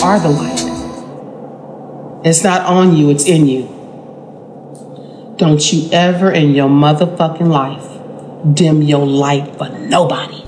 are the light. It's not on you, it's in you. Don't you ever in your motherfucking life dim your light for nobody.